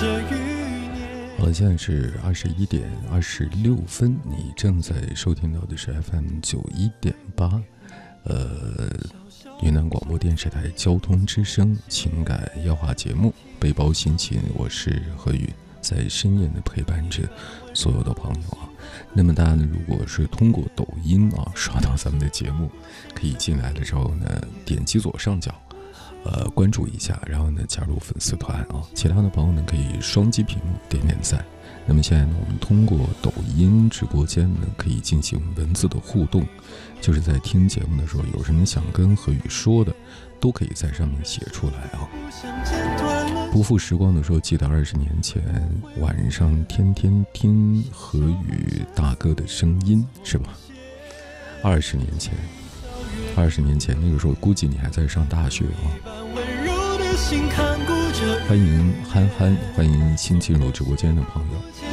好了，现在是21:26，你正在收听到的是 FM91.8，云南广播电视台交通之声情感耀化节目背包心情，我是何宇，在深夜的陪伴着所有的朋友啊。那么大家呢，如果是通过抖音刷到咱们的节目，可以进来的时候呢，点击左上角关注一下，然后呢加入粉丝团啊。其他的朋友呢可以双击屏幕点点赞。那么现在呢，我们通过抖音直播间呢可以进行文字的互动，就是在听节目的时候有什么想跟何宇说的，都可以在上面写出来啊。不负时光的时候，记得20年前晚上天天听何宇大哥的声音，是吧？20年前那个时候估计你还在上大学啊。欢迎憨憨，欢迎新进入直播间的朋友。